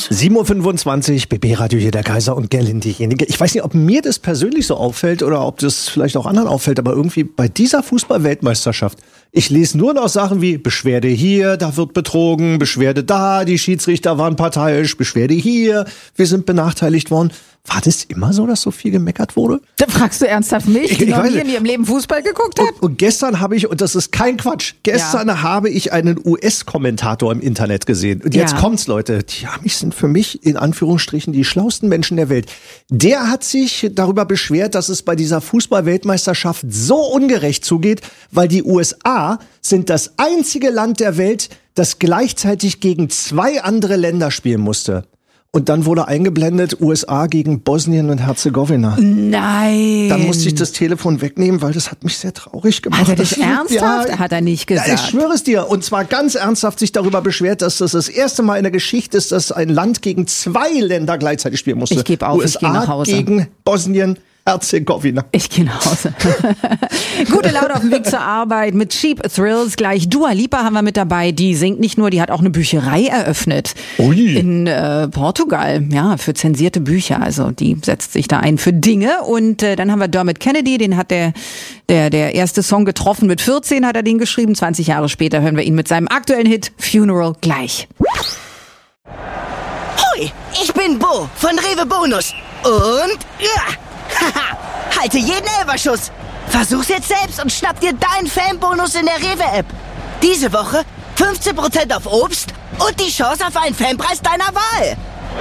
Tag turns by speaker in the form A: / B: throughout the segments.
A: 7.25 Uhr, BB-Radio hier, der Kaiser und Gerlin, diejenige. Ich weiß nicht, ob mir das persönlich so auffällt oder ob das vielleicht auch anderen auffällt, aber irgendwie bei dieser Fußball-Weltmeisterschaft, ich lese nur noch Sachen wie Beschwerde hier, da wird betrogen, Beschwerde da, die Schiedsrichter waren parteiisch, Beschwerde hier, wir sind benachteiligt worden. War das immer so, dass so viel gemeckert wurde?
B: Da fragst du ernsthaft mich, die noch nie in ihrem Leben Fußball geguckt hat?
A: Und gestern habe ich, und das ist kein Quatsch, habe ich einen US-Kommentator im Internet gesehen. Und jetzt kommt's, Leute. Die Amis sind für mich in Anführungsstrichen die schlauesten Menschen der Welt. Der hat sich darüber beschwert, dass es bei dieser Fußball-Weltmeisterschaft so ungerecht zugeht, weil die USA sind das einzige Land der Welt, das gleichzeitig gegen 2 andere Länder spielen musste. Und dann wurde eingeblendet, USA gegen Bosnien und Herzegowina.
B: Nein.
A: Dann musste ich das Telefon wegnehmen, weil das hat mich sehr traurig gemacht.
B: Hat er das ernsthaft?
A: Ja,
B: hat er nicht gesagt.
A: Ich schwöre es dir. Und zwar ganz ernsthaft sich darüber beschwert, dass das erste Mal in der Geschichte ist, dass ein Land gegen 2 Länder gleichzeitig spielen musste.
B: Ich gebe auf, ich gehe nach Hause.
A: USA gegen Bosnien. Herzegowina.
B: Ich gehe nach Hause. Gute Laune auf dem Weg zur Arbeit mit Cheap Thrills. Gleich Dua Lipa haben wir mit dabei. Die singt nicht nur, die hat auch eine Bücherei eröffnet.
A: Ui.
B: In Portugal. Ja, für zensierte Bücher. Also die setzt sich da ein für Dinge. Und dann haben wir Dermot Kennedy, den hat der erste Song getroffen. Mit 14 hat er den geschrieben. 20 Jahre später hören wir ihn mit seinem aktuellen Hit Funeral gleich.
C: Hoi, ich bin Bo von Rewe Bonus. Und haha, halte jeden Elferschuss. Versuch's jetzt selbst und schnapp dir deinen Fanbonus in der Rewe-App. Diese Woche 15% auf Obst und die Chance auf einen Fanpreis deiner Wahl.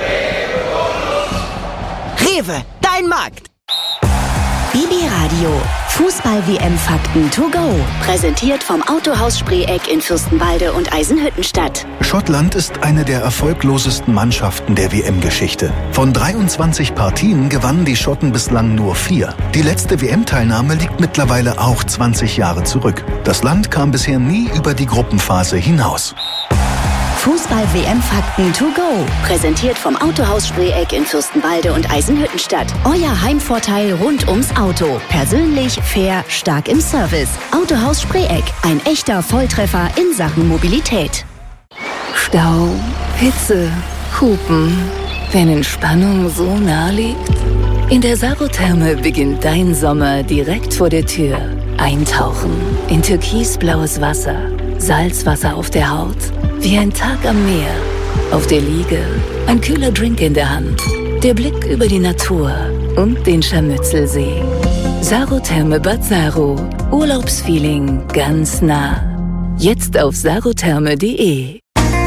C: Rewe, dein Markt.
D: BB Radio. Fußball-WM-Fakten to go. Präsentiert vom Autohaus Spreeck in Fürstenwalde und Eisenhüttenstadt.
E: Schottland ist eine der erfolglosesten Mannschaften der WM-Geschichte. Von 23 Partien gewannen die Schotten bislang nur 4. Die letzte WM-Teilnahme liegt mittlerweile auch 20 Jahre zurück. Das Land kam bisher nie über die Gruppenphase hinaus.
D: Fußball-WM-Fakten to go. Präsentiert vom Autohaus Spreeck in Fürstenwalde und Eisenhüttenstadt. Euer Heimvorteil rund ums Auto. Persönlich, fair, stark im Service. Autohaus Spreeck. Ein echter Volltreffer in Sachen Mobilität.
F: Stau, Hitze, Hupen. Wenn Entspannung so nah liegt? In der Sarotherme beginnt dein Sommer direkt vor der Tür. Eintauchen in türkisblaues Wasser. Salzwasser auf der Haut. Wie ein Tag am Meer. Auf der Liege, ein kühler Drink in der Hand. Der Blick über die Natur und den Scharmützelsee. Sarotherme Bad Saro. Urlaubsfeeling ganz nah. Jetzt auf sarotherme.de.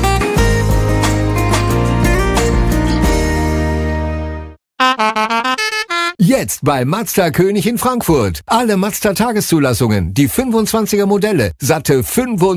G: Jetzt bei Mazda König in Frankfurt. Alle Mazda Tageszulassungen, die 25er Modelle, satte 25